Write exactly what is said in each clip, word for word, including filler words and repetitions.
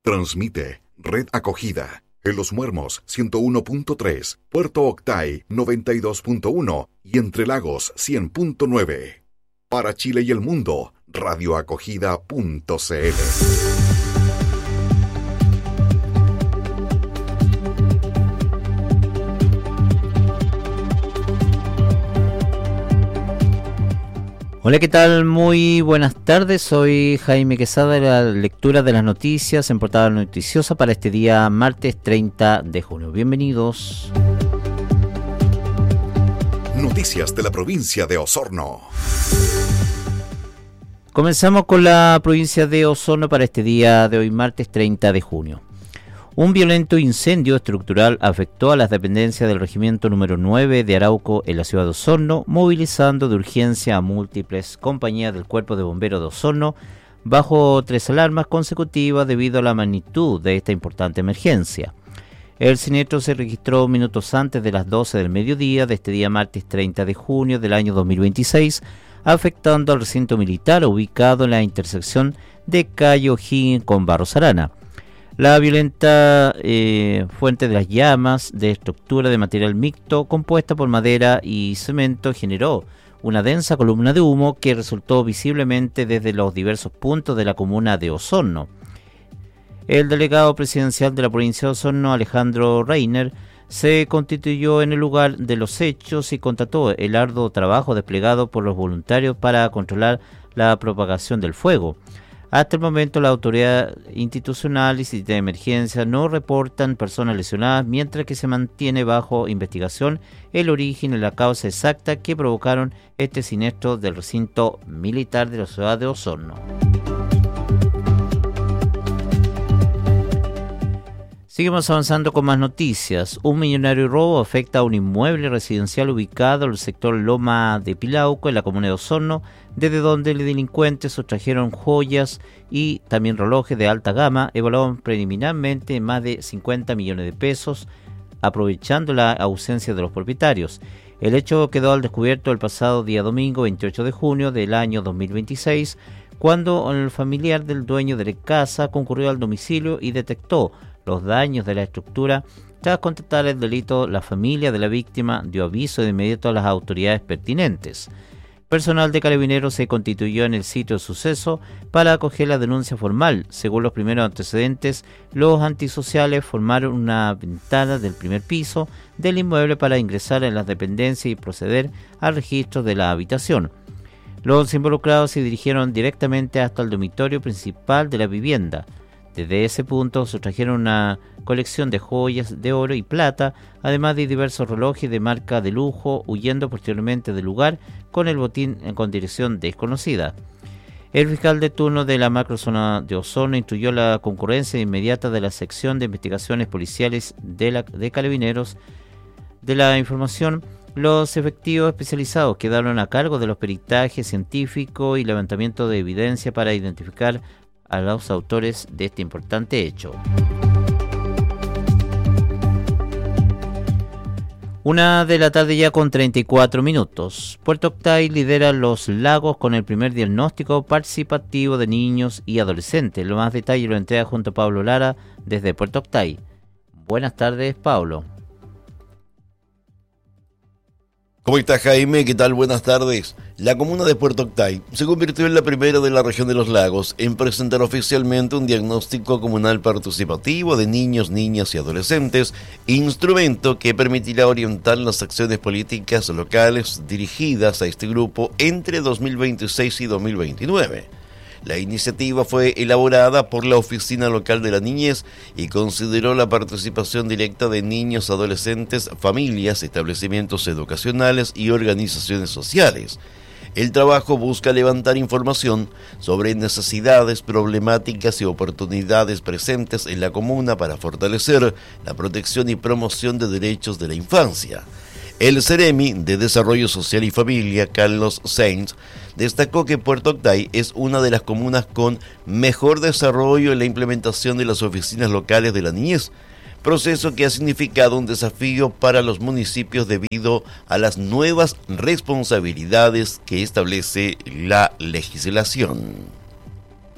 Transmite Red Acogida en Los Muermos ciento uno punto tres, Puerto Octay noventa y dos punto uno y Entre Lagos cien punto nueve. Para Chile y el mundo, radioacogida punto c l. Hola, ¿qué tal? Muy buenas tardes, soy Jaime Quesada de la lectura de las noticias en Portada Noticiosa para este día martes treinta de junio. Bienvenidos. Noticias de la provincia de Osorno. Comenzamos con la provincia de Osorno para este día de hoy martes treinta de junio. Un violento incendio estructural afectó a las dependencias del regimiento número nueve de Arauco en la ciudad de Osorno, movilizando de urgencia a múltiples compañías del Cuerpo de Bomberos de Osorno bajo tres alarmas consecutivas debido a la magnitud de esta importante emergencia. El siniestro se registró minutos antes de las doce del mediodía de este día martes treinta de junio del año dos mil veintiséis, afectando al recinto militar ubicado en la intersección de calle O'Higgins con Barros Arana. La violenta eh, fuente de las llamas de estructura de material mixto compuesta por madera y cemento generó una densa columna de humo que resultó visiblemente desde los diversos puntos de la comuna de Osorno. El delegado presidencial de la provincia de Osorno, Alejandro Reiner, se constituyó en el lugar de los hechos y constató el arduo trabajo desplegado por los voluntarios para controlar la propagación del fuego. Hasta el momento, la autoridad institucional y de emergencia no reportan personas lesionadas, mientras que se mantiene bajo investigación el origen y la causa exacta que provocaron este siniestro del recinto militar de la ciudad de Osorno. Seguimos avanzando con más noticias. Un millonario robo afecta a un inmueble residencial ubicado en el sector Loma de Pilauco, en la comuna de Osorno, desde donde los delincuentes sustrajeron joyas y también relojes de alta gama, evaluados preliminarmente en más de cincuenta millones de pesos, aprovechando la ausencia de los propietarios. El hecho quedó al descubierto el pasado día domingo veintiocho de junio del año dos mil veintiséis, cuando el familiar del dueño de la casa concurrió al domicilio y detectó los daños de la estructura. Tras constatar el delito, la familia de la víctima dio aviso de inmediato a las autoridades pertinentes. Personal de Carabineros se constituyó en el sitio de suceso para acoger la denuncia formal. Según los primeros antecedentes, los antisociales formaron una ventana del primer piso del inmueble para ingresar en las dependencias y proceder al registro de la habitación. Los involucrados se dirigieron directamente hasta el dormitorio principal de la vivienda. Desde ese punto sustrajeron una colección de joyas de oro y plata, además de diversos relojes de marca de lujo, huyendo posteriormente del lugar con el botín con dirección desconocida. El fiscal de turno de la macrozona de Osorno instruyó la concurrencia inmediata de la sección de investigaciones policiales de, la, de Carabineros. De la información, los efectivos especializados quedaron a cargo de los peritajes científicos y levantamiento de evidencia para identificar a los autores de este importante hecho. Una de la tarde ya con treinta y cuatro minutos. Puerto Octay lidera los lagos con el primer diagnóstico participativo de niños y adolescentes. Lo más detalle lo entrega junto a Pablo Lara desde Puerto Octay. Buenas tardes, Pablo. ¿Cómo está, Jaime? ¿Qué tal? Buenas tardes. La comuna de Puerto Octay se convirtió en la primera de la región de los lagos en presentar oficialmente un diagnóstico comunal participativo de niños, niñas y adolescentes, instrumento que permitirá orientar las acciones políticas locales dirigidas a este grupo entre dos mil veintiséis y dos mil veintinueve. La iniciativa fue elaborada por la Oficina Local de la Niñez y consideró la participación directa de niños, adolescentes, familias, establecimientos educacionales y organizaciones sociales. El trabajo busca levantar información sobre necesidades, problemáticas y oportunidades presentes en la comuna para fortalecer la protección y promoción de derechos de la infancia. El Ceremi de Desarrollo Social y Familia, Carlos Sainz, destacó que Puerto Octay es una de las comunas con mejor desarrollo en la implementación de las oficinas locales de la niñez, proceso que ha significado un desafío para los municipios debido a las nuevas responsabilidades que establece la legislación.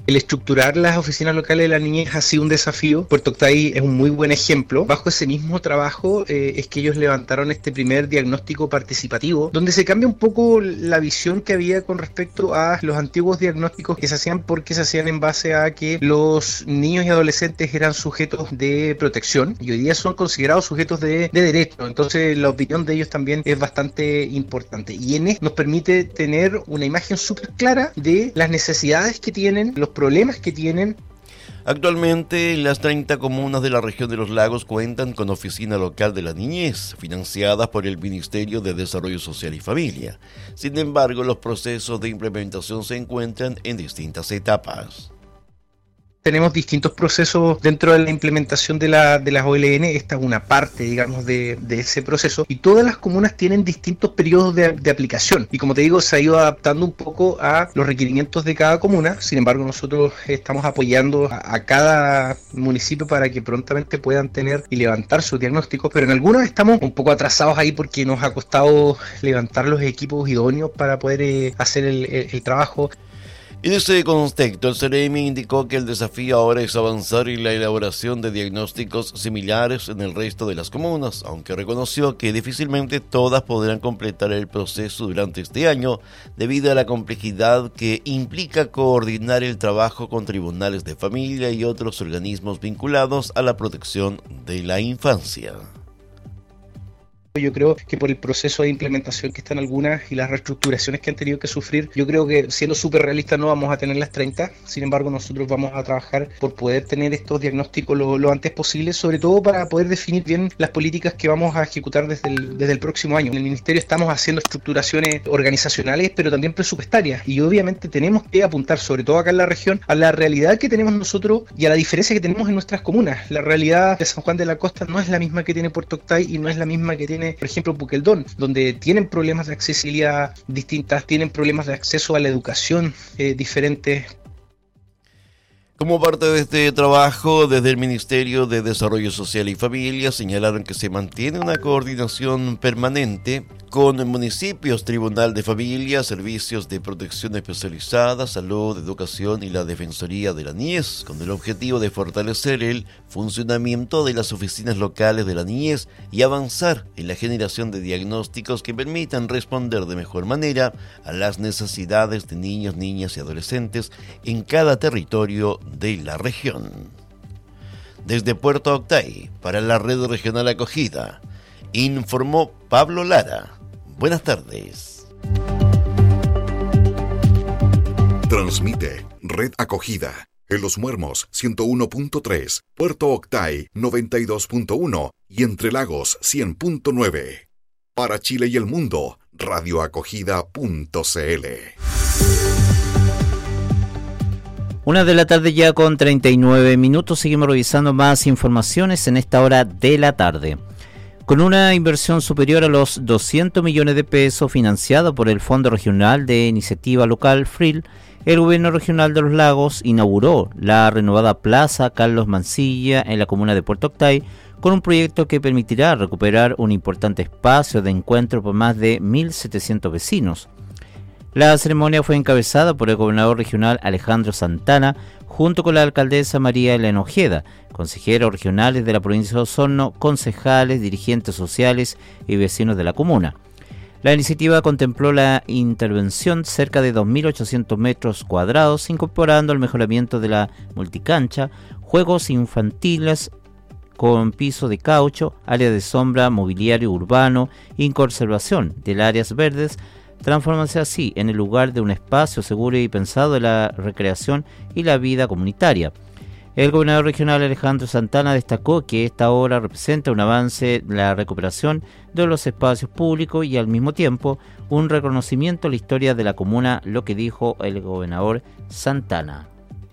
El estructurar las oficinas locales de la niñez ha sido un desafío. Puerto Octay es un muy buen ejemplo. Bajo ese mismo trabajo eh, es que ellos levantaron este primer diagnóstico participativo, donde se cambia un poco la visión que había con respecto a los antiguos diagnósticos que se hacían porque se hacían en base a que los niños y adolescentes eran sujetos de protección y hoy día son considerados sujetos de, de derecho. Entonces la opinión de ellos también es bastante importante y en esto nos permite tener una imagen súper clara de las necesidades que tienen, los problemas que tienen. Actualmente, las treinta comunas de la región de los lagos cuentan con oficina local de la niñez, financiadas por el Ministerio de Desarrollo Social y Familia. Sin embargo, los procesos de implementación se encuentran en distintas etapas. Tenemos distintos procesos dentro de la implementación de, la, de las O L N. Esta es una parte, digamos, de, de ese proceso. Y todas las comunas tienen distintos periodos de, de aplicación. Y como te digo, se ha ido adaptando un poco a los requerimientos de cada comuna. Sin embargo, nosotros estamos apoyando a, a cada municipio para que prontamente puedan tener y levantar sus diagnósticos. Pero en algunos estamos un poco atrasados ahí porque nos ha costado levantar los equipos idóneos para poder eh, hacer el, el, el trabajo. En ese contexto, el CEREMI indicó que el desafío ahora es avanzar en la elaboración de diagnósticos similares en el resto de las comunas, aunque reconoció que difícilmente todas podrán completar el proceso durante este año debido a la complejidad que implica coordinar el trabajo con tribunales de familia y otros organismos vinculados a la protección de la infancia. Yo creo que por el proceso de implementación que están algunas y las reestructuraciones que han tenido que sufrir, yo creo que siendo súper realistas no vamos a tener las treinta, sin embargo nosotros vamos a trabajar por poder tener estos diagnósticos lo, lo antes posible, sobre todo para poder definir bien las políticas que vamos a ejecutar desde el, desde el próximo año. En el Ministerio estamos haciendo estructuraciones organizacionales, pero también presupuestarias, y obviamente tenemos que apuntar, sobre todo acá en la región, a la realidad que tenemos nosotros y a la diferencia que tenemos en nuestras comunas. La realidad de San Juan de la Costa no es la misma que tiene Puerto Octay y no es la misma que tiene, por ejemplo, Puqueldón, donde tienen problemas de accesibilidad distintas, tienen problemas de acceso a la educación eh, diferentes. Como parte de este trabajo, desde el Ministerio de Desarrollo Social y Familia señalaron que se mantiene una coordinación permanente con municipios, Tribunal de Familia, Servicios de Protección Especializada, Salud, Educación y la Defensoría de la Niñez, con el objetivo de fortalecer el funcionamiento de las oficinas locales de la niñez y avanzar en la generación de diagnósticos que permitan responder de mejor manera a las necesidades de niños, niñas y adolescentes en cada territorio de la región. Desde Puerto Octay, para la Red Regional Acogida, informó Pablo Lara. Buenas tardes. Transmite Red Acogida en Los Muermos ciento uno punto tres, Puerto Octay noventa y dos punto uno y Entre Lagos cien punto nueve. Para Chile y el mundo, radioacogida punto c l. Una de la tarde ya con treinta y nueve minutos, seguimos revisando más informaciones en esta hora de la tarde. Con una inversión superior a los doscientos millones de pesos financiado por el Fondo Regional de Iniciativa Local F R I L, el Gobierno Regional de los Lagos inauguró la renovada Plaza Carlos Mansilla en la comuna de Puerto Octay, con un proyecto que permitirá recuperar un importante espacio de encuentro por más de mil setecientos vecinos. La ceremonia fue encabezada por el gobernador regional Alejandro Santana, junto con la alcaldesa María Elena Ojeda, consejeros regionales de la provincia de Osorno, concejales, dirigentes sociales y vecinos de la comuna. La iniciativa contempló la intervención cerca de dos mil ochocientos metros cuadrados, incorporando el mejoramiento de la multicancha, juegos infantiles con piso de caucho, área de sombra, mobiliario urbano y conservación de áreas verdes, transformándose así en el lugar de un espacio seguro y pensado de la recreación y la vida comunitaria. El gobernador regional Alejandro Santana destacó que esta obra representa un avance en la recuperación de los espacios públicos y al mismo tiempo un reconocimiento a la historia de la comuna, lo que dijo el gobernador Santana.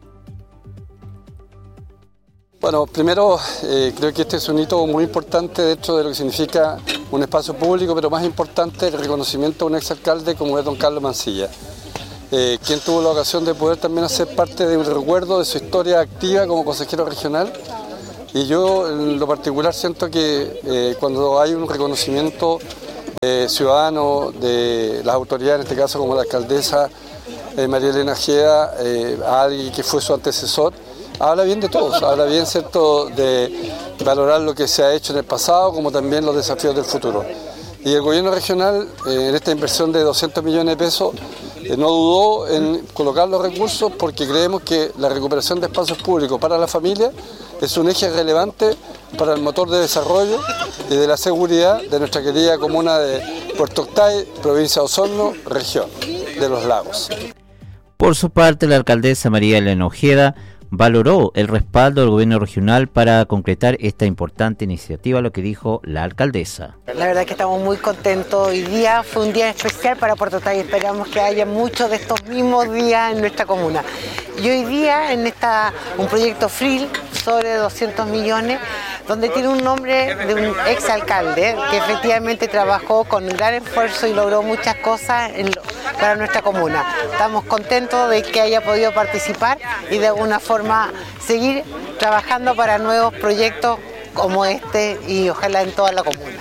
Bueno, primero eh, creo que este es un hito muy importante dentro de lo que significa un espacio público, pero más importante el reconocimiento a un exalcalde como es don Carlos Mansilla, eh, quien tuvo la ocasión de poder también hacer parte de un recuerdo de su historia activa como consejero regional. Y yo en lo particular siento que eh, cuando hay un reconocimiento eh, ciudadano de las autoridades, en este caso como la alcaldesa, eh, María Elena Ojeda, eh, a alguien que fue su antecesor, habla bien de todos, habla bien, ¿cierto?, de valorar lo que se ha hecho en el pasado como también los desafíos del futuro. Y el gobierno regional, eh, en esta inversión de doscientos millones de pesos, eh, no dudó en colocar los recursos porque creemos que la recuperación de espacios públicos para la familia es un eje relevante para el motor de desarrollo y de la seguridad de nuestra querida comuna de Puerto Octay, provincia de Osorno, región de los Lagos. Por su parte, la alcaldesa María Elena Ojeda valoró el respaldo del gobierno regional para concretar esta importante iniciativa, lo que dijo la alcaldesa. La verdad que estamos muy contentos. Hoy día fue un día especial para Puerto Octay y esperamos que haya muchos de estos mismos días en nuestra comuna. Y hoy día en esta un proyecto F R I L sobre doscientos millones, donde tiene un nombre de un exalcalde que efectivamente trabajó con gran esfuerzo y logró muchas cosas en lo, para nuestra comuna. Estamos contentos de que haya podido participar y de alguna forma seguir trabajando para nuevos proyectos como este y ojalá en toda la comuna.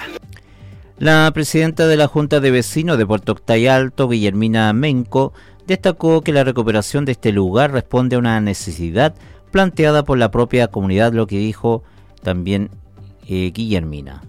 La presidenta de la Junta de Vecinos de Puerto Octay Alto, Guillermina Menco, destacó que la recuperación de este lugar responde a una necesidad planteada por la propia comunidad, lo que dijo también eh, Guillermina.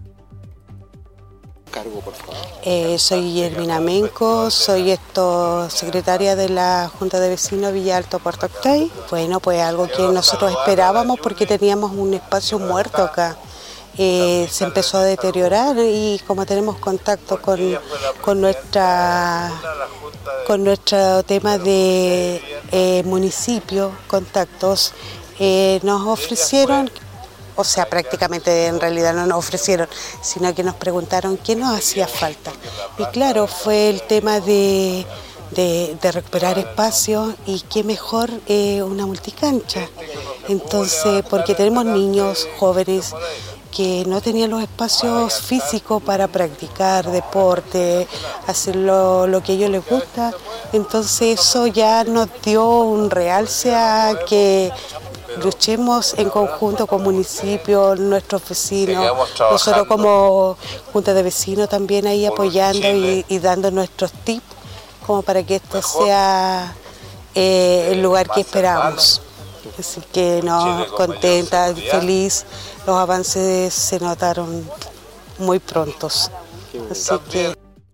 Cargo, por favor. Eh, soy Guillermina Menco, soy esto secretaria de la Junta de Vecinos Villa Alto Puerto Octay. Bueno, pues algo que nosotros esperábamos porque teníamos un espacio muerto acá. Eh, se empezó a deteriorar y como tenemos contacto con, con nuestra con nuestro tema de eh, municipio, contactos, eh, nos ofrecieron, o sea, prácticamente en realidad no nos ofrecieron, sino que nos preguntaron qué nos hacía falta. Y claro, fue el tema de, de, de recuperar espacio y qué mejor eh, una multicancha. Entonces, porque tenemos niños, jóvenes, que no tenían los espacios físicos para practicar deporte, hacer lo, lo que a ellos les gusta. Entonces eso ya nos dio un realce a que luchemos en conjunto con municipios, nuestros vecinos, nosotros como Junta de Vecinos también ahí apoyando y, y dando nuestros tips como para que esto sea eh, el lugar que esperamos. Así que no, contenta, feliz, los avances se notaron muy prontos. Así que...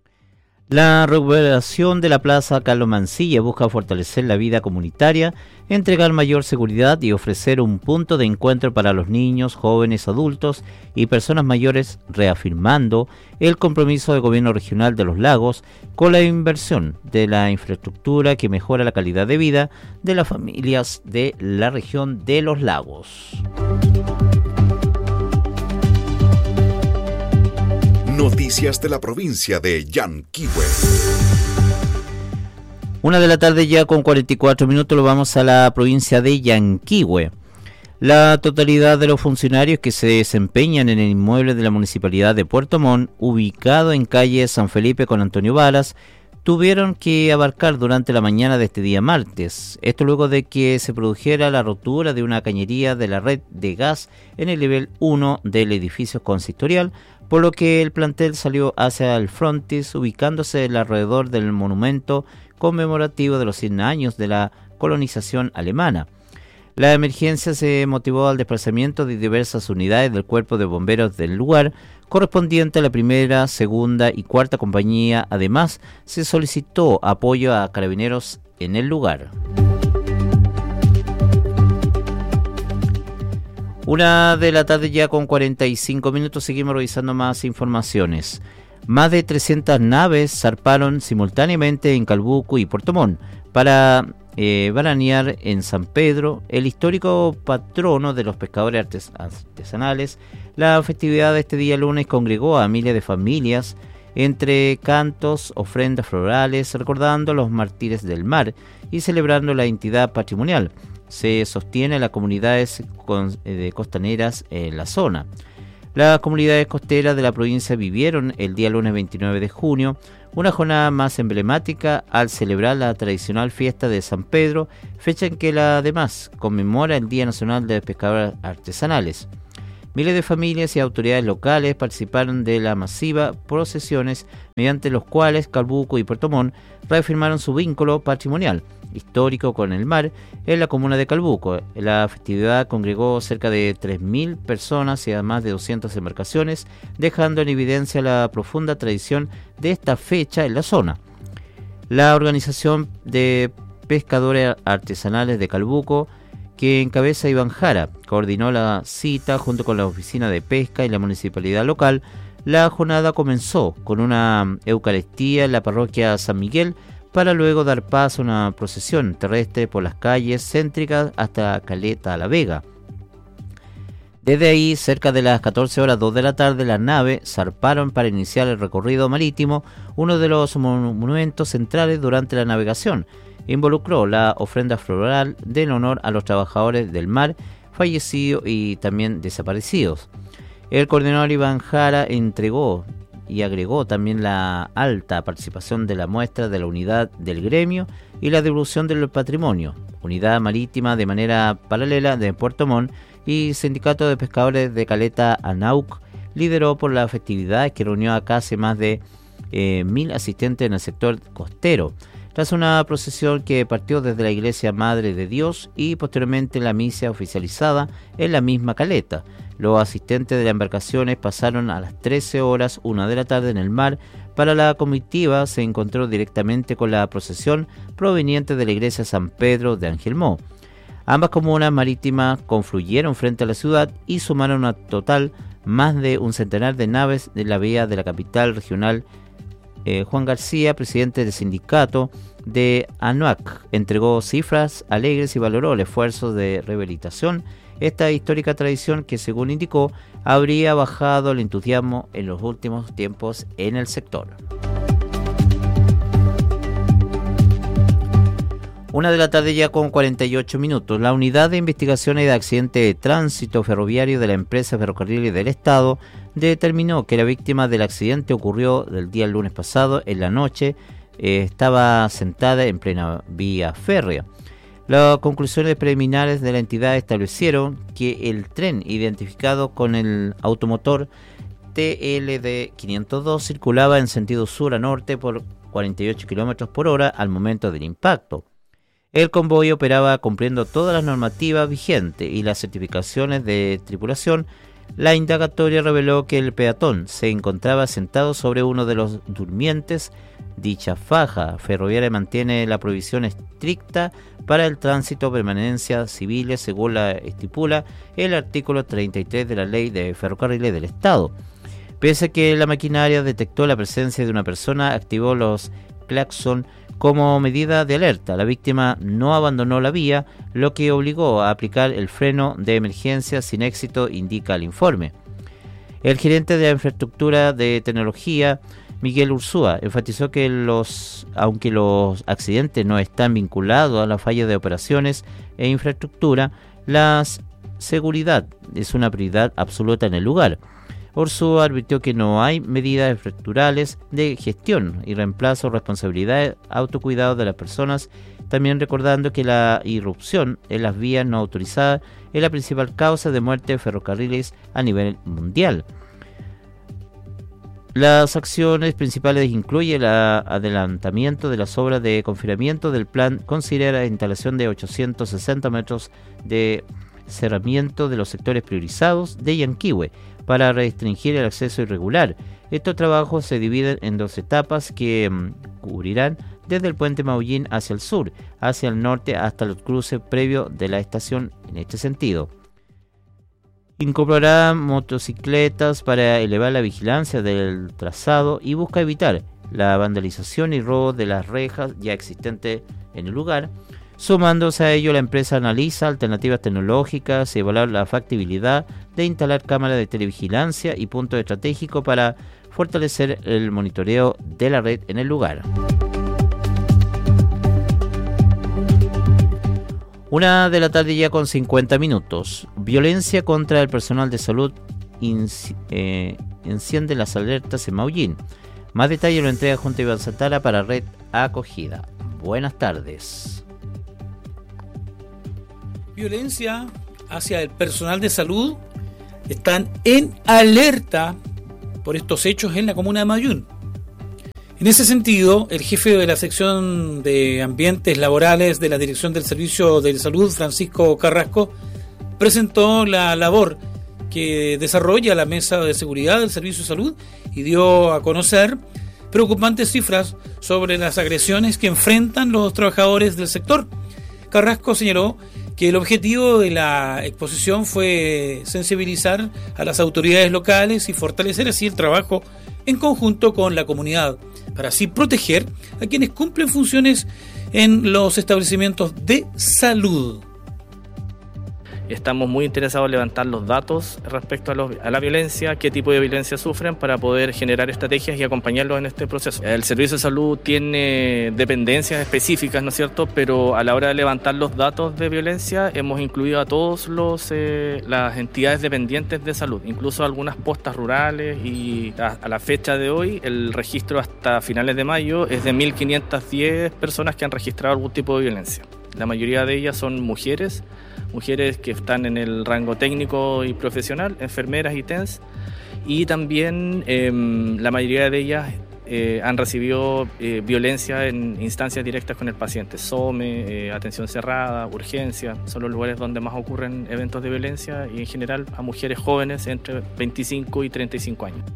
La recuperación de la Plaza Carlos Mansilla busca fortalecer la vida comunitaria, entregar mayor seguridad y ofrecer un punto de encuentro para los niños, jóvenes, adultos y personas mayores, reafirmando el compromiso del gobierno regional de los Lagos con la inversión de la infraestructura que mejora la calidad de vida de las familias de la región de los Lagos. Noticias de la provincia de Yanquihue. Una de la tarde ya con cuarenta y cuatro minutos, lo vamos a la provincia de Yanquihue. La totalidad de los funcionarios que se desempeñan en el inmueble de la Municipalidad de Puerto Montt, ubicado en calle San Felipe con Antonio Balas, tuvieron que abarcar durante la mañana de este día martes. Esto luego de que se produjera la rotura de una cañería de la red de gas en el nivel uno del edificio consistorial, por lo que el plantel salió hacia el frontis, ubicándose alrededor del monumento conmemorativo de los cien años de la colonización alemana. La emergencia se motivó al desplazamiento de diversas unidades del Cuerpo de Bomberos del lugar, correspondiente a la primera, segunda y cuarta compañía. Además, se solicitó apoyo a carabineros en el lugar. Una de la tarde ya con cuarenta y cinco minutos, seguimos revisando más informaciones. Más de trescientas naves zarparon simultáneamente en Calbuco y Puerto Montt para eh, veranear en San Pedro, el histórico patrono de los pescadores artes- artesanales. La festividad de este día lunes congregó a miles de familias entre cantos, ofrendas florales, recordando a los mártires del mar y celebrando la entidad patrimonial. Se sostiene las comunidades costaneras en la zona. Las comunidades costeras de la provincia vivieron el día lunes veintinueve de junio una jornada más emblemática al celebrar la tradicional fiesta de San Pedro, fecha en que la además conmemora el Día Nacional de Pescadores Artesanales. Miles de familias y autoridades locales participaron de la masiva procesiones mediante los cuales Calbuco y Puerto Montt reafirmaron su vínculo patrimonial histórico con el mar en la comuna de Calbuco. La festividad congregó cerca de tres mil personas y además de doscientas embarcaciones, dejando en evidencia la profunda tradición de esta fecha en la zona. La organización de pescadores artesanales de Calbuco, que encabeza Iván Jara, coordinó la cita junto con la Oficina de Pesca y la Municipalidad local. La jornada comenzó con una eucaristía en la parroquia San Miguel, para luego dar paso a una procesión terrestre por las calles céntricas hasta Caleta La Vega. Desde ahí, cerca de las catorce horas dos de la tarde, las naves zarparon para iniciar el recorrido marítimo, uno de los monumentos centrales durante la navegación. Involucró la ofrenda floral en honor a los trabajadores del mar fallecidos y también desaparecidos. El coordinador Iván Jara entregó y agregó también la alta participación de la muestra de la unidad del gremio y la devolución del patrimonio, unidad marítima de manera paralela de Puerto Montt y Sindicato de Pescadores de Caleta Anauc, lideró por la festividad que reunió a casi más de eh, mil asistentes en el sector costero, tras una procesión que partió desde la Iglesia Madre de Dios y posteriormente la misa oficializada en la misma caleta. Los asistentes de las embarcaciones pasaron a las trece horas una de la tarde en el mar. Para la comitiva se encontró directamente con la procesión proveniente de la iglesia San Pedro de Angelmó. Ambas comunas marítimas confluyeron frente a la ciudad y sumaron a total más de un centenar de naves de la vía de la capital regional. Eh, Juan García, presidente del sindicato de ANUAC, entregó cifras alegres y valoró el esfuerzo de rehabilitación. Esta histórica tradición que, según indicó, habría bajado el entusiasmo en los últimos tiempos en el sector. Una de la tarde ya con cuarenta y ocho minutos. La Unidad de Investigaciones de Accidente de Tránsito Ferroviario de la empresa Ferrocarriles del Estado determinó que la víctima del accidente ocurrió el día lunes pasado en la noche. Eh, estaba sentada en plena vía férrea. Las conclusiones preliminares de la entidad establecieron que el tren identificado con el automotor T L D quinientos dos circulaba en sentido sur a norte por cuarenta y ocho kilómetros por hora al momento del impacto. El convoy operaba cumpliendo todas las normativas vigentes y las certificaciones de tripulación. La indagatoria reveló que el peatón se encontraba sentado sobre uno de los durmientes. Dicha faja ferroviaria mantiene la prohibición estricta para el tránsito permanencia civiles según la estipula el artículo treinta y tres de la Ley de Ferrocarriles del Estado. Pese a que la maquinaria detectó la presencia de una persona, activó los claxon como medida de alerta. La víctima no abandonó la vía, lo que obligó a aplicar el freno de emergencia sin éxito, indica el informe. El gerente de la infraestructura de tecnología, Miguel Ursúa, enfatizó que los, aunque los accidentes no están vinculados a la falla de operaciones e infraestructura, la seguridad es una prioridad absoluta en el lugar. Ursúa advirtió que no hay medidas estructurales de gestión y reemplazo responsabilidad autocuidado de las personas, también recordando que la irrupción en las vías no autorizadas es la principal causa de muerte de ferrocarriles a nivel mundial. Las acciones principales incluyen el adelantamiento de las obras de confinamiento del plan, considera la instalación de ochocientos sesenta metros de cerramiento de los sectores priorizados de Yanquihue para restringir el acceso irregular. Estos trabajos se dividen en dos etapas que um, cubrirán desde el puente Maullín hacia el sur, hacia el norte hasta el cruce previo de la estación en este sentido. Incorporará motocicletas para elevar la vigilancia del trazado y busca evitar la vandalización y robo de las rejas ya existentes en el lugar. Sumándose a ello, la empresa analiza alternativas tecnológicas y evaluar la factibilidad de instalar cámaras de televigilancia y puntos estratégicos para fortalecer el monitoreo de la red en el lugar. Una de la tarde ya con cincuenta minutos. Violencia contra el personal de salud inci- eh, enciende las alertas en Maullín. Más detalle lo entrega junto a Iván Satara para Red Acogida. Buenas tardes. Violencia hacia el personal de salud están en alerta por estos hechos en la comuna de Mayún. En ese sentido, el jefe de la sección de ambientes laborales de la Dirección del Servicio de Salud, Francisco Carrasco, presentó la labor que desarrolla la Mesa de Seguridad del Servicio de Salud y dio a conocer preocupantes cifras sobre las agresiones que enfrentan los trabajadores del sector. Carrasco señaló que el objetivo de la exposición fue sensibilizar a las autoridades locales y fortalecer así el trabajo en conjunto con la comunidad, para así proteger a quienes cumplen funciones en los establecimientos de salud. Estamos muy interesados en levantar los datos respecto a, los, a la violencia, qué tipo de violencia sufren, para poder generar estrategias y acompañarlos en este proceso. El servicio de salud tiene dependencias específicas, ¿no es cierto?, pero a la hora de levantar los datos de violencia hemos incluido a todos los eh, las entidades dependientes de salud, incluso algunas postas rurales, y a, a la fecha de hoy el registro hasta finales de mayo es de mil quinientas diez personas que han registrado algún tipo de violencia. La mayoría de ellas son mujeres, mujeres que están en el rango técnico y profesional, enfermeras y T E N S, y también eh, la mayoría de ellas eh, han recibido eh, violencia en instancias directas con el paciente, SOME, eh, atención cerrada, urgencia, son los lugares donde más ocurren eventos de violencia, y en general a mujeres jóvenes entre veinticinco y treinta y cinco años.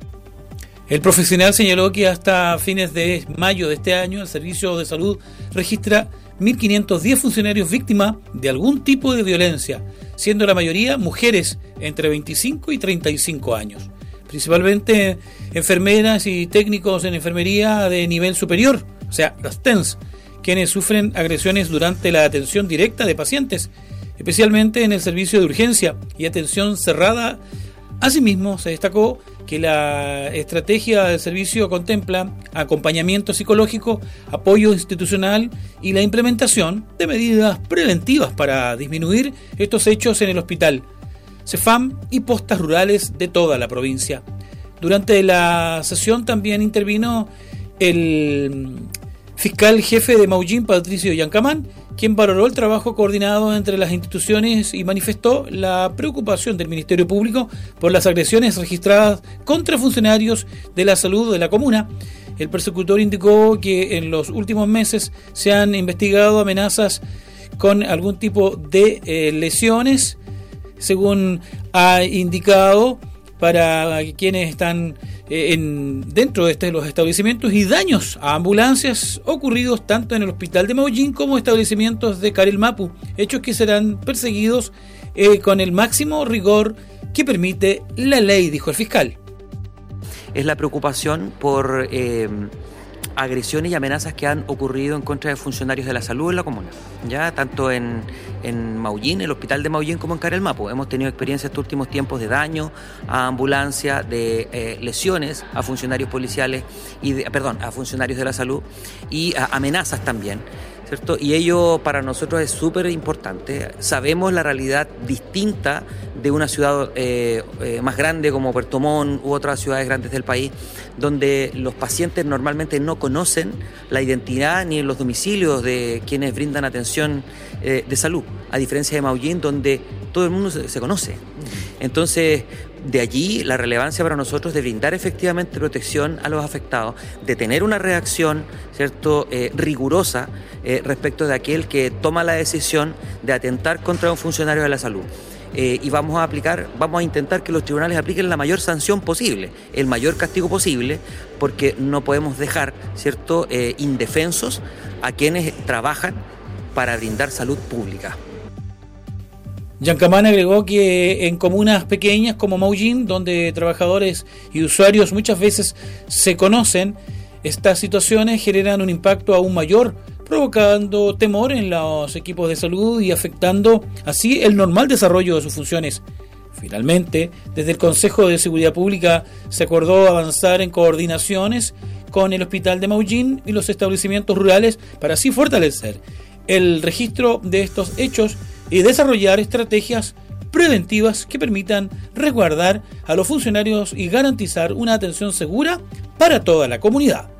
El profesional señaló que hasta fines de mayo de este año el Servicio de Salud registra mil quinientos diez funcionarios víctimas de algún tipo de violencia, siendo la mayoría mujeres entre veinticinco y treinta y cinco años, principalmente enfermeras y técnicos en enfermería de nivel superior, o sea, las T E N S, quienes sufren agresiones durante la atención directa de pacientes, especialmente en el servicio de urgencia y atención cerrada. Asimismo, se destacó que la estrategia del servicio contempla acompañamiento psicológico, apoyo institucional y la implementación de medidas preventivas para disminuir estos hechos en el hospital, CEFAM y postas rurales de toda la provincia. Durante la sesión también intervino el fiscal jefe de Maullín, Patricio Yancamán, quien valoró el trabajo coordinado entre las instituciones y manifestó la preocupación del Ministerio Público por las agresiones registradas contra funcionarios de la salud de la comuna. El persecutor indicó que en los últimos meses se han investigado amenazas con algún tipo de eh, lesiones, según ha indicado, para quienes están eh, en, dentro de este, los establecimientos, y daños a ambulancias ocurridos tanto en el hospital de Maullín como establecimientos de Carelmapu, hechos que serán perseguidos eh, con el máximo rigor que permite la ley, dijo el fiscal. Es la preocupación por eh, agresiones y amenazas que han ocurrido en contra de funcionarios de la salud en la comuna, ya tanto en, en Maullín, el hospital de Maullín, como en Carelmapu. Hemos tenido experiencia estos últimos tiempos de daño a ambulancia, de eh, lesiones a funcionarios policiales y de, perdón, a funcionarios de la salud, y a amenazas también, ¿cierto? Y ello para nosotros es súper importante. Sabemos la realidad distinta de una ciudad eh, eh, más grande como Puerto Montt u otras ciudades grandes del país, donde los pacientes normalmente no conocen la identidad ni los domicilios de quienes brindan atención eh, de salud, a diferencia de Maullín, donde todo el mundo se, se conoce. Entonces, de allí la relevancia para nosotros de brindar efectivamente protección a los afectados, de tener una reacción, ¿cierto?, eh, rigurosa eh, respecto de aquel que toma la decisión de atentar contra un funcionario de la salud. Eh, y vamos a aplicar, vamos a intentar que los tribunales apliquen la mayor sanción posible, el mayor castigo posible, porque no podemos dejar, ¿cierto?, eh, indefensos a quienes trabajan para brindar salud pública. Yancamán agregó que en comunas pequeñas como Maullín, donde trabajadores y usuarios muchas veces se conocen, estas situaciones generan un impacto aún mayor, provocando temor en los equipos de salud y afectando así el normal desarrollo de sus funciones. Finalmente, desde el Consejo de Seguridad Pública se acordó avanzar en coordinaciones con el Hospital de Maullín y los establecimientos rurales para así fortalecer el registro de estos hechos y desarrollar estrategias preventivas que permitan resguardar a los funcionarios y garantizar una atención segura para toda la comunidad.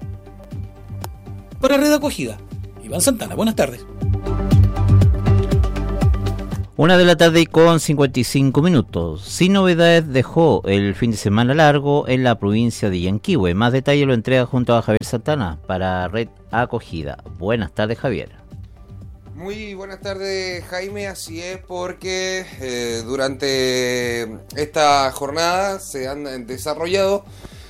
Para Red Acogida, Iván Santana, buenas tardes. Una de la tarde y con cincuenta y cinco minutos. Sin novedades dejó el fin de semana largo en la provincia de Yanquihue. Más detalle lo entrega junto a Javier Santana para Red Acogida. Buenas tardes, Javier. Muy buenas tardes, Jaime. Así es, porque eh, durante esta jornada se han desarrollado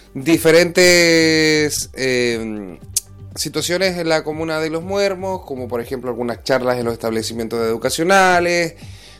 diferentes eh, situaciones en la comuna de Los Muermos, como por ejemplo algunas charlas en los establecimientos educacionales,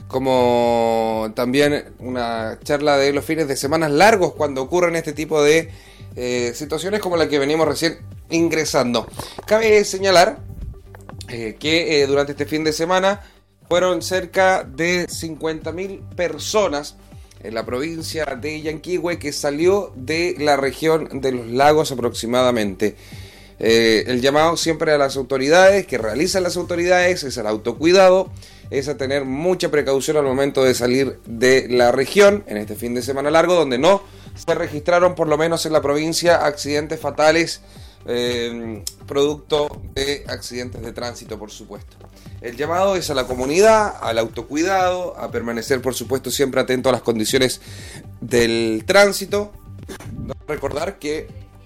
como también una charla de los fines de semana largos cuando ocurren este tipo de eh, situaciones como la que venimos recién ingresando. Cabe señalar eh, que eh, durante este fin de semana fueron cerca de cincuenta mil personas en la provincia de Yanquihue que salió de la región de los lagos aproximadamente. Eh, el llamado siempre a las autoridades, que realizan las autoridades, es al autocuidado, es a tener mucha precaución al momento de salir de la región en este fin de semana largo, donde no se registraron, por lo menos en la provincia, accidentes fatales eh, producto de accidentes de tránsito, por supuesto. El llamado es a la comunidad, al autocuidado, a permanecer, por supuesto, siempre atento a las condiciones del tránsito. Recordar que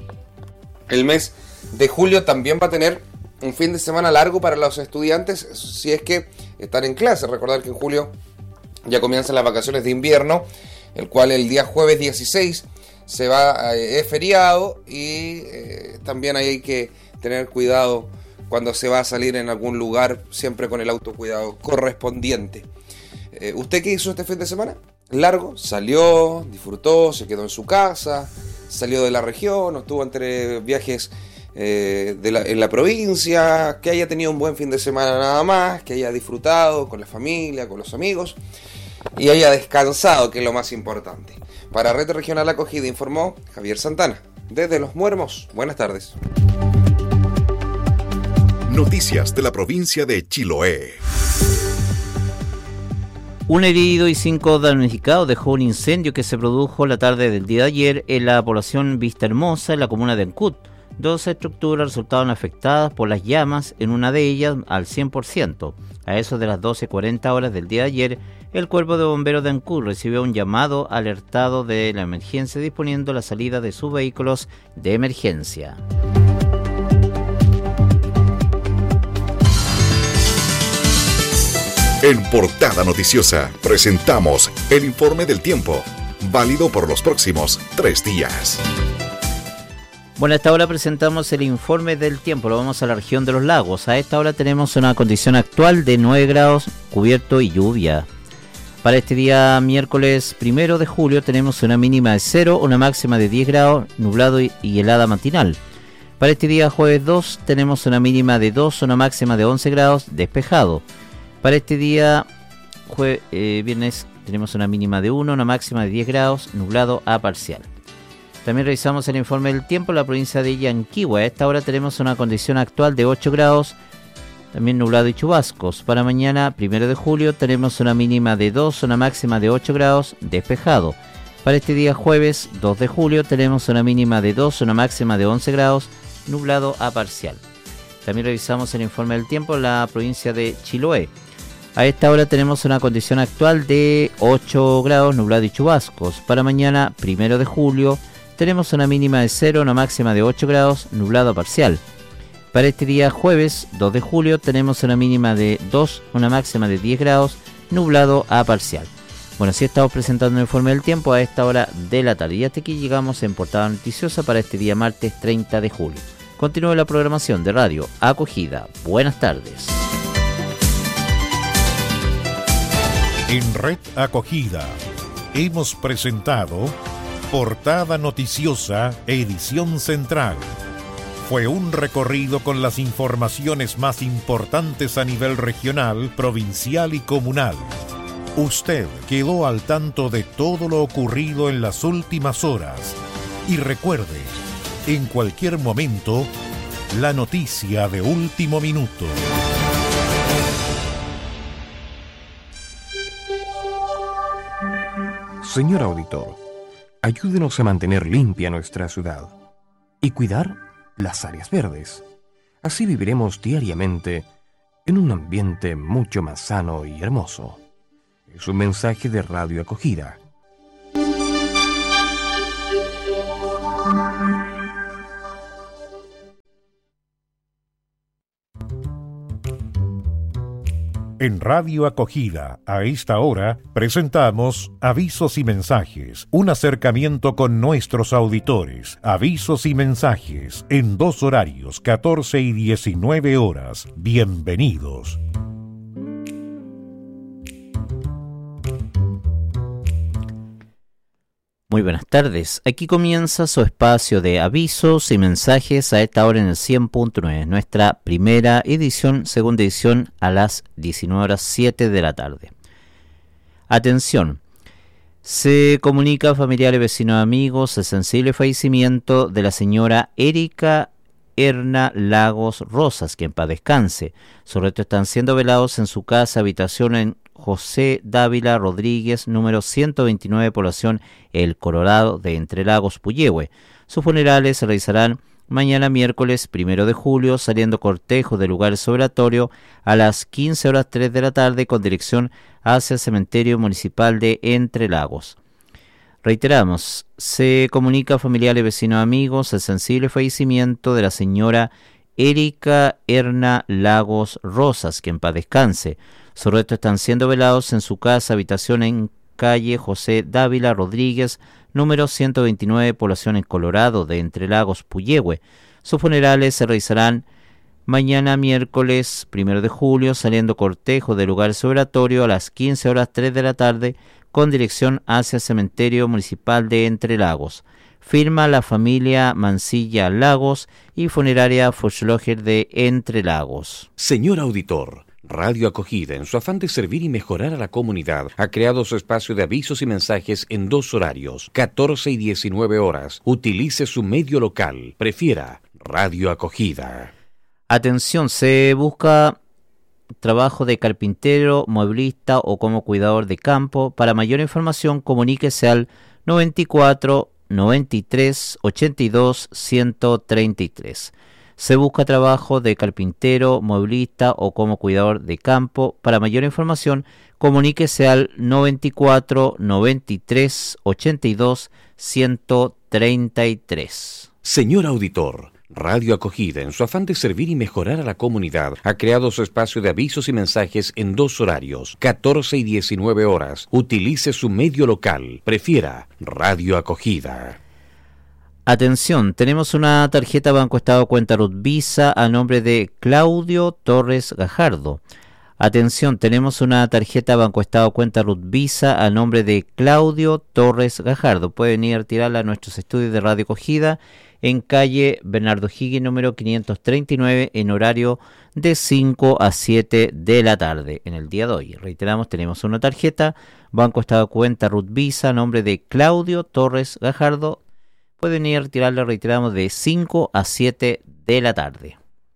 el mes de julio también va a tener un fin de semana largo para los estudiantes, si es que están en clase. Recordar que en julio ya comienzan las vacaciones de invierno, el cual el día jueves dieciséis se va, eh, es feriado, y eh, también hay que tener cuidado cuando se va a salir en algún lugar, siempre con el autocuidado correspondiente. Eh, ¿Usted qué hizo este fin de semana largo? ¿Salió, disfrutó, se quedó en su casa, salió de la región, o estuvo entre viajes Eh, de la, en la provincia? Que haya tenido un buen fin de semana nada más, que haya disfrutado con la familia, con los amigos y haya descansado, que es lo más importante. Para Red Regional Acogida informó Javier Santana desde Los Muermos. Buenas tardes. Noticias de la provincia de Chiloé. Un herido y cinco damnificados dejó un incendio que se produjo la tarde del día de ayer en la población Vista Hermosa, en la comuna de Ancud. Dos estructuras resultaron afectadas por las llamas, en una de ellas al cien por ciento. A eso de las doce cuarenta horas del día de ayer, el Cuerpo de Bomberos de Ancud recibió un llamado alertado de la emergencia, disponiendo la salida de sus vehículos de emergencia. En Portada Noticiosa presentamos el informe del tiempo, válido por los próximos tres días. Bueno, a esta hora presentamos el informe del tiempo. Lo vamos a la región de los lagos. A esta hora tenemos una condición actual de nueve grados, cubierto y lluvia. Para este día miércoles primero de julio tenemos una mínima de cero, una máxima de diez grados, nublado y, y helada matinal. Para este día jueves dos tenemos una mínima de dos, una máxima de once grados, despejado. Para este día jue, eh, viernes tenemos una mínima de uno, una máxima de diez grados, nublado a parcial. También revisamos el informe del tiempo en la provincia de Yanquihue. A esta hora tenemos una condición actual de ocho grados, también nublado y chubascos. Para mañana, primero de julio, tenemos una mínima de dos, una máxima de ocho grados, despejado. Para este día jueves, dos de julio, tenemos una mínima de dos, una máxima de once grados, nublado a parcial. También revisamos el informe del tiempo en la provincia de Chiloé. A esta hora tenemos una condición actual de ocho grados, nublado y chubascos. Para mañana, primero de julio, tenemos una mínima de cero, una máxima de ocho grados, nublado parcial. Para este día jueves, dos de julio, tenemos una mínima de dos, una máxima de diez grados, nublado a parcial. Bueno, así estamos presentando el informe del tiempo a esta hora de la tarde. Y hasta aquí llegamos en Portada Noticiosa para este día martes treinta de julio. Continúe la programación de Radio Acogida. Buenas tardes. En Red Acogida hemos presentado Portada Noticiosa, edición central. Fue un recorrido con las informaciones más importantes a nivel regional, provincial y comunal. Usted quedó al tanto de todo lo ocurrido en las últimas horas. Y recuerde, en cualquier momento, la noticia de último minuto. Señor auditor, ayúdenos a mantener limpia nuestra ciudad y cuidar las áreas verdes. Así viviremos diariamente en un ambiente mucho más sano y hermoso. Es un mensaje de Radio Acogida. En Radio Acogida, a esta hora, presentamos Avisos y Mensajes, un acercamiento con nuestros auditores. Avisos y mensajes, en dos horarios, catorce y diecinueve horas. Bienvenidos. Muy buenas tardes, aquí comienza su espacio de avisos y mensajes a esta hora en el cien punto nueve, nuestra primera edición, segunda edición a las diecinueve horas siete de la tarde. Atención, se comunica a familiares, vecinos, amigos el sensible fallecimiento de la señora Erika Erna Lagos Rosas, que en paz descanse. Sus restos están siendo velados en su casa, habitación en José Dávila Rodríguez, número ciento veintinueve, población El Colorado de Entre Lagos, Puyehue. Sus funerales se realizarán mañana miércoles primero de julio, saliendo cortejo del lugar obratorio a las quince horas tres de la tarde con dirección hacia el cementerio municipal de Entre Lagos. Reiteramos, se comunica a familiares, vecinos, amigos el sensible fallecimiento de la señora Erika Erna Lagos Rosas, que en paz descanse. Sus restos están siendo velados en su casa, habitación en calle José Dávila Rodríguez, número ciento veintinueve, población en Colorado de Entre Lagos, Puyehue. Sus funerales se realizarán mañana miércoles primero de julio, saliendo cortejo del lugar obratorio a las quince horas tres de la tarde con dirección hacia el cementerio municipal de Entre Lagos. Firma la familia Mancilla Lagos y funeraria Fuchloger de Entre Lagos. Señor auditor, Radio Acogida, en su afán de servir y mejorar a la comunidad, ha creado su espacio de avisos y mensajes en dos horarios, catorce y diecinueve horas. Utilice su medio local. Prefiera Radio Acogida. Atención, se busca trabajo de carpintero, mueblista o como cuidador de campo. Para mayor información, comuníquese al noventa y cuatro, noventa y tres, ochenta y dos, ciento treinta y tres. Se busca trabajo de carpintero, mueblista o como cuidador de campo. Para mayor información, comuníquese al noventa y cuatro, noventa y tres, ochenta y dos, ciento treinta y tres. Señor auditor, Radio Acogida, en su afán de servir y mejorar a la comunidad, ha creado su espacio de avisos y mensajes en dos horarios, catorce y diecinueve horas. Utilice su medio local. Prefiera Radio Acogida. Atención, tenemos una tarjeta Banco Estado Cuenta Ruth Visa a nombre de Claudio Torres Gajardo. Atención, tenemos una tarjeta Banco Estado Cuenta Ruth Visa a nombre de Claudio Torres Gajardo. Pueden ir a retirarla a nuestros estudios de Radio Acogida en calle Bernardo Higgins, número quinientos treinta y nueve, en horario de cinco a siete de la tarde en el día de hoy. Reiteramos, tenemos una tarjeta Banco Estado Cuenta Ruth Visa a nombre de Claudio Torres Gajardo. Pueden ir a retirarla, reiteramos, de cinco a siete de la tarde.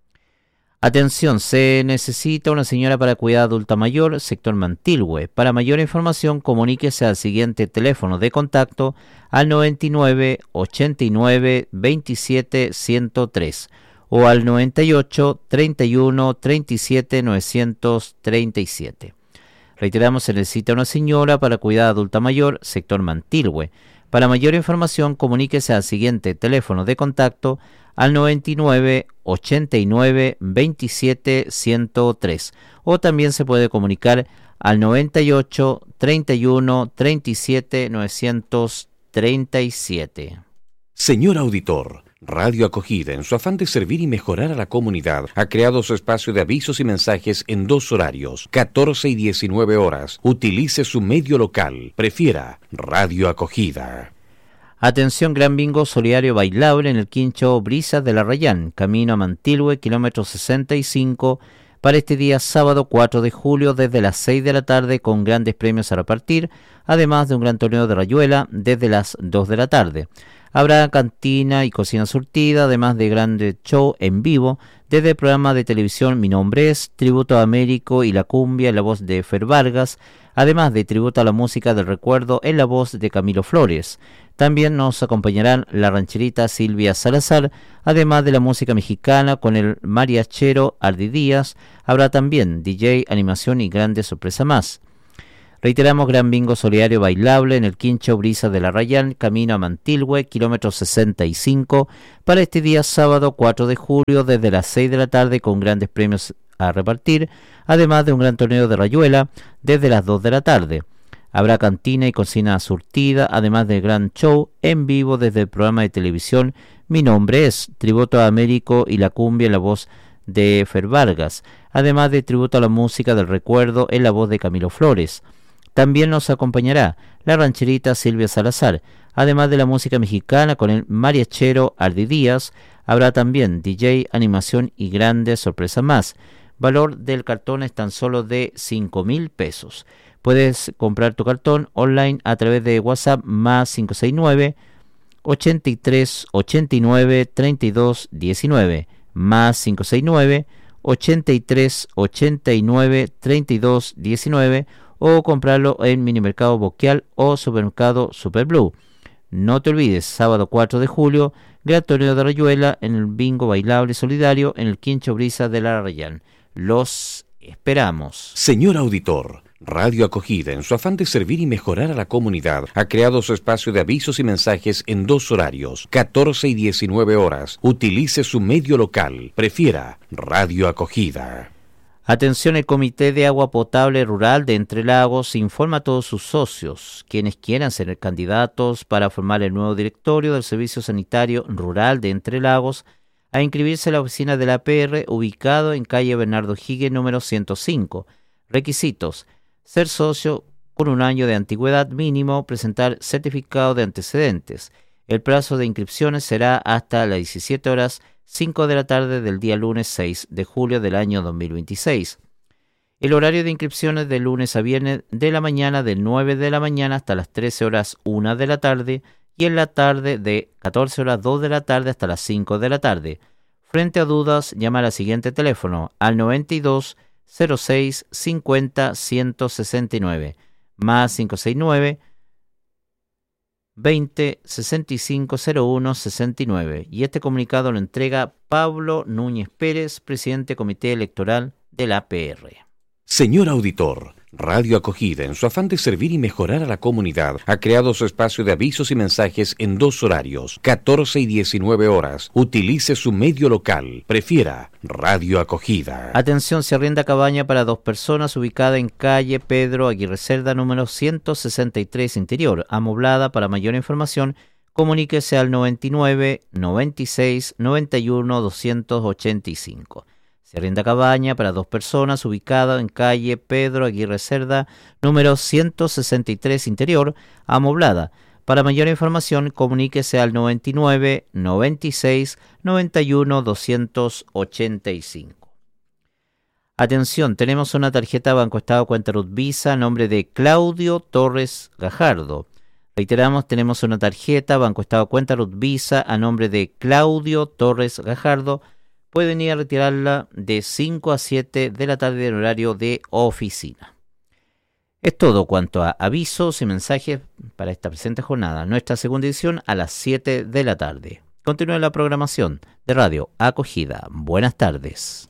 Atención, se necesita una señora para cuidar adulta mayor, sector Mantilhue. Para mayor información, comuníquese al siguiente teléfono de contacto al noventa y nueve, ochenta y nueve, veintisiete, ciento tres o al noventa y ocho, treinta y uno, treinta y siete, novecientos treinta y siete. Reiteramos, se necesita una señora para cuidar adulta mayor, sector Mantilhue. Para mayor información, comuníquese al siguiente teléfono de contacto al noventa y nueve, ochenta y nueve, veintisiete, ciento tres o también se puede comunicar al noventa y ocho, treinta y uno, treinta y siete, novecientos treinta y siete. Señor auditor, Radio Acogida, en su afán de servir y mejorar a la comunidad, ha creado su espacio de avisos y mensajes en dos horarios, catorce y diecinueve horas. Utilice su medio local. Prefiera Radio Acogida. Atención, gran bingo solidario bailable en el Quincho Brisas de la Rayán, camino a Mantilhue, kilómetro sesenta y cinco, para este día sábado cuatro de julio desde las seis de la tarde con grandes premios a repartir, además de un gran torneo de rayuela desde las dos de la tarde. Habrá cantina y cocina surtida, además de grandes show en vivo desde el programa de televisión Mi Nombre Es, Tributo a Américo y la Cumbia en la voz de Fer Vargas, además de tributo a la música del recuerdo en la voz de Camilo Flores. También nos acompañarán la rancherita Silvia Salazar, además de la música mexicana con el mariachero Ardi Díaz. Habrá también D J, animación y grandes sorpresas más. Reiteramos, gran bingo solidario bailable en el Quincho Brisa de la Rayán, camino a Mantilhue, kilómetro sesenta y cinco, para este día sábado cuatro de julio desde las seis de la tarde, con grandes premios a repartir, además de un gran torneo de rayuela desde las dos de la tarde. Habrá cantina y cocina surtida, además de gran show en vivo desde el programa de televisión Mi Nombre Es, tributo a Américo y la cumbia en la voz de Fer Vargas, además de tributo a la música del recuerdo en la voz de Camilo Flores. También nos acompañará la rancherita Silvia Salazar, además de la música mexicana con el mariachero Ardi Díaz. Habrá también D J, animación y grandes sorpresas más. Valor del cartón es tan solo de cinco mil pesos. Puedes comprar tu cartón online a través de WhatsApp más cinco seis nueve, ochenta y tres, ochenta y nueve, treinta y dos, diecinueve, más cinco seis nueve, ochenta y tres, ochenta y nueve, treinta y dos, diecinueve, o comprarlo en Minimercado Boquial o Supermercado Superblue. No te olvides, sábado cuatro de julio, gran torneo de rayuela en el bingo bailable solidario en el Quincho Brisa de la Rayán. Los esperamos. Señor auditor, Radio Acogida, en su afán de servir y mejorar a la comunidad, ha creado su espacio de avisos y mensajes en dos horarios, catorce y diecinueve horas. Utilice su medio local. Prefiera Radio Acogida. Atención, el Comité de Agua Potable Rural de Entre Lagos informa a todos sus socios, quienes quieran ser candidatos para formar el nuevo directorio del Servicio Sanitario Rural de Entre Lagos, a inscribirse en la oficina de la A P R ubicado en calle Bernardo Higgins número ciento cinco. Requisitos: ser socio con un año de antigüedad mínimo, presentar certificado de antecedentes. El plazo de inscripciones será hasta las diecisiete horas cinco de la tarde del día lunes seis de julio del año dos mil veintiséis. El horario de inscripciones de lunes a viernes de la mañana de nueve de la mañana hasta las trece horas una de la tarde y en la tarde de catorce horas dos de la tarde hasta las cinco de la tarde. Frente a dudas, llama al siguiente teléfono al noventa y dos, cero seis, cincuenta, ciento sesenta y nueve, más cinco seis nueve, veinte, sesenta y cinco, cero uno, sesenta y nueve. Y este comunicado lo entrega Pablo Núñez Pérez, presidente Comité Electoral de la A P R. Señor auditor, Radio Acogida, en su afán de servir y mejorar a la comunidad, ha creado su espacio de avisos y mensajes en dos horarios, catorce y diecinueve horas. Utilice su medio local. Prefiera Radio Acogida. Atención, se arrienda cabaña para dos personas ubicada en calle Pedro Aguirre Cerda, número ciento sesenta y tres Interior, amoblada. Para mayor información, comuníquese al noventa y nueve, noventa y seis, noventa y uno, doscientos ochenta y cinco. Se arrienda cabaña para dos personas ubicada en calle Pedro Aguirre Cerda, número ciento sesenta y tres Interior, amoblada. Para mayor información, comuníquese al noventa y nueve, noventa y seis, noventa y uno, doscientos ochenta y cinco. Atención, tenemos una tarjeta Banco Estado Cuenta Ruth Visa a nombre de Claudio Torres Gajardo. Reiteramos, tenemos una tarjeta Banco Estado Cuenta Ruth Visa a nombre de Claudio Torres Gajardo. Pueden ir a retirarla de cinco a siete de la tarde en horario de oficina. Es todo cuanto a avisos y mensajes para esta presente jornada. Nuestra segunda edición a las siete de la tarde. Continúa la programación de Radio Acogida. Buenas tardes.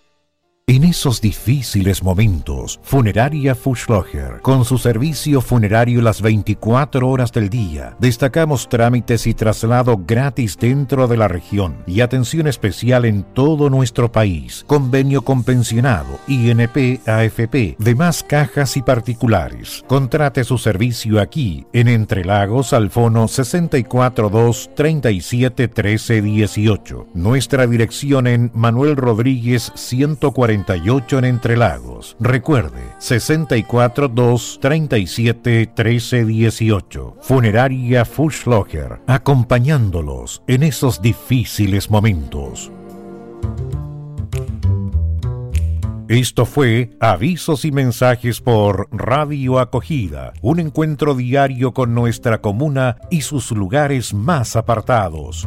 En esos difíciles momentos, Funeraria Fuchslocher, con su servicio funerario las veinticuatro horas del día, destacamos trámites y traslado gratis dentro de la región y atención especial en todo nuestro país. Convenio con pensionado, I N P, A F P, demás cajas y particulares. Contrate su servicio aquí, en Entre Lagos, al fono sesenta y cuatro dos, treinta y siete, trece, dieciocho. Nuestra dirección en Manuel Rodríguez ciento cuarenta y ocho en Entre Lagos. Recuerde, sesenta y cuatro dos, treinta y siete, trece, dieciocho. Funeraria Fuchslocher, acompañándolos en esos difíciles momentos. Esto fue Avisos y Mensajes por Radio Acogida, un encuentro diario con nuestra comuna y sus lugares más apartados.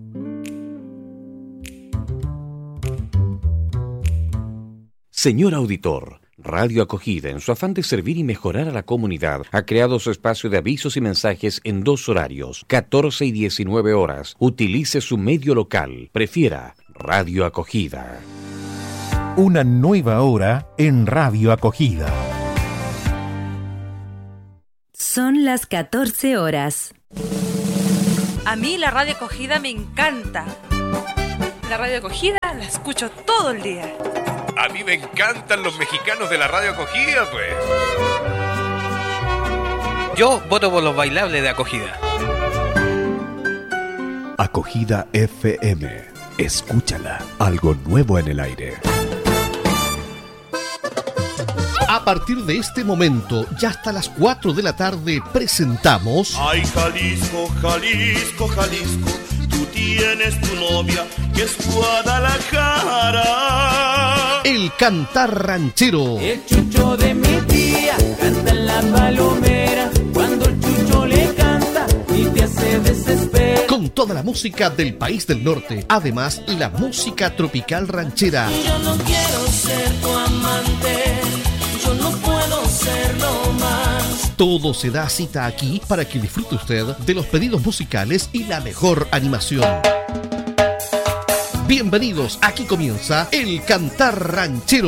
Señor auditor, Radio Acogida, en su afán de servir y mejorar a la comunidad, ha creado su espacio de avisos y mensajes en dos horarios, catorce y diecinueve horas. Utilice su medio local. Prefiera Radio Acogida. Una nueva hora en Radio Acogida. Son las catorce horas. A mí la radio acogida me encanta. La radio acogida la escucho todo el día. A mí me encantan los mexicanos de la radio acogida, pues. Yo voto por los bailables de acogida. Acogida F M. Escúchala. Algo nuevo en el aire. A partir de este momento, ya hasta las cuatro de la tarde, presentamos... Ay, Jalisco, Jalisco, Jalisco, tú tienes tu novia, que es Guadalajara. El cantar ranchero. El chucho de mi tía canta en la palomera, cuando el chucho le canta y te hace desesperar. Con toda la música del país del norte, además la música tropical ranchera. Yo no quiero ser tu amante, yo no puedo serlo más. Todo se da cita aquí para que disfrute usted de los pedidos musicales y la mejor animación. Bienvenidos, aquí comienza el cantar ranchero.